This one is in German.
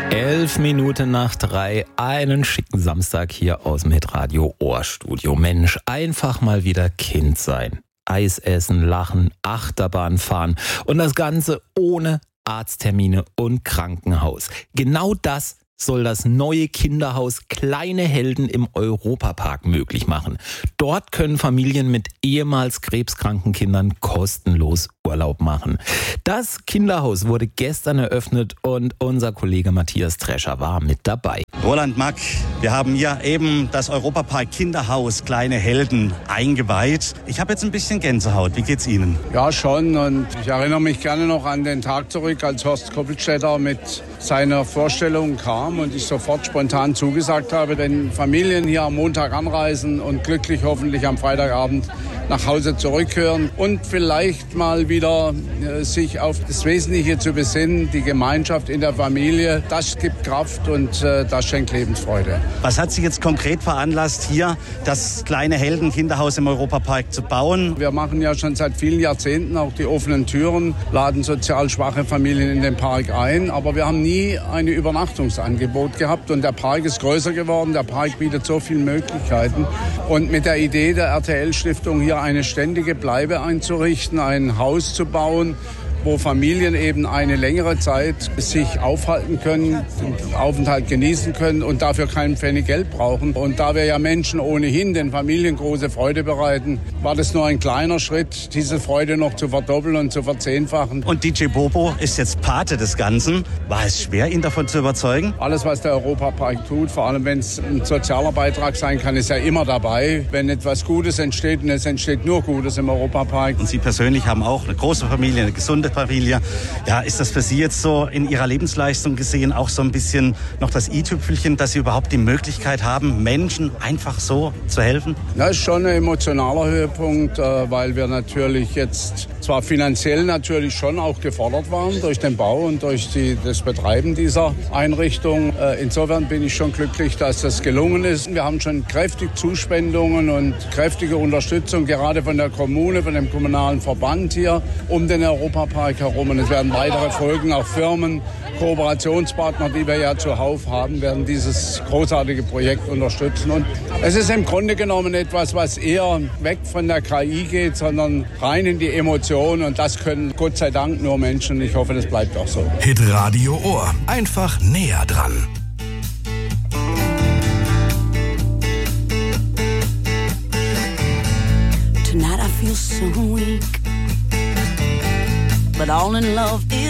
2:11, einen schicken Samstag hier aus dem Hitradio Ohrstudio. Mensch, einfach mal wieder Kind sein. Eis essen, lachen, Achterbahn fahren und das Ganze ohne Arzttermine und Krankenhaus. Genau das soll das neue Kinderhaus Kleine Helden im Europapark möglich machen. Dort können Familien mit ehemals krebskranken Kindern kostenlos Urlaub machen. Das Kinderhaus wurde gestern eröffnet und unser Kollege Matthias Drescher war mit dabei. Roland Mack, wir haben hier eben das Europapark Kinderhaus Kleine Helden eingeweiht. Ich habe jetzt ein bisschen Gänsehaut. Wie geht's Ihnen? Ja, schon. Und ich erinnere mich gerne noch an den Tag zurück, als Horst Koppelstädter mit seiner Vorstellung kam und ich sofort spontan zugesagt habe, wenn Familien hier am Montag anreisen und glücklich hoffentlich am Freitagabend nach Hause zurückkehren und vielleicht mal wieder sich auf das Wesentliche zu besinnen, die Gemeinschaft in der Familie, das gibt Kraft und das schenkt Lebensfreude. Was hat Sie jetzt konkret veranlasst, hier das Kleine Helden Kinderhaus im Europapark zu bauen? Wir machen ja schon seit vielen Jahrzehnten auch die offenen Türen, laden sozial schwache Familien in den Park ein, aber wir haben nie ein Übernachtungsangebot gehabt und der Park ist größer geworden, der Park bietet so viele Möglichkeiten und mit der Idee der RTL-Stiftung hier eine ständige Bleibe einzurichten, ein Haus zu bauen, wo Familien eben eine längere Zeit sich aufhalten können, den Aufenthalt genießen können und dafür keinen Pfennig Geld brauchen. Und da wir ja Menschen ohnehin den Familien große Freude bereiten, war das nur ein kleiner Schritt, diese Freude noch zu verdoppeln und zu verzehnfachen. Und DJ Bobo ist jetzt Pate des Ganzen. War es schwer, ihn davon zu überzeugen? Alles, was der Europapark tut, vor allem wenn es ein sozialer Beitrag sein kann, ist ja immer dabei. Wenn etwas Gutes entsteht, und es entsteht nur Gutes im Europapark. Und Sie persönlich haben auch eine große Familie, eine gesunde Familie. Ja, ist das für Sie jetzt so in Ihrer Lebensleistung gesehen auch so ein bisschen noch das i-Tüpfelchen, dass Sie überhaupt die Möglichkeit haben, Menschen einfach so zu helfen? Das ist schon ein emotionaler Höhepunkt, weil wir natürlich jetzt zwar finanziell natürlich schon auch gefordert waren durch den Bau und durch das Betreiben dieser Einrichtung. Insofern bin ich schon glücklich, dass das gelungen ist. Wir haben schon kräftig Zuspendungen und kräftige Unterstützung, gerade von der Kommune, von dem kommunalen Verband hier um den Europapark herum. Und es werden weitere folgen, auch Firmen, Kooperationspartner, die wir ja zuhauf haben, werden dieses großartige Projekt unterstützen. Und es ist im Grunde genommen etwas, was eher weg von der KI geht, sondern rein in die Emotion. Und das können Gott sei Dank nur Menschen. Ich hoffe, das bleibt auch so. Hitradio Ohr. Einfach näher dran. Tonight I feel so weak, but all in love is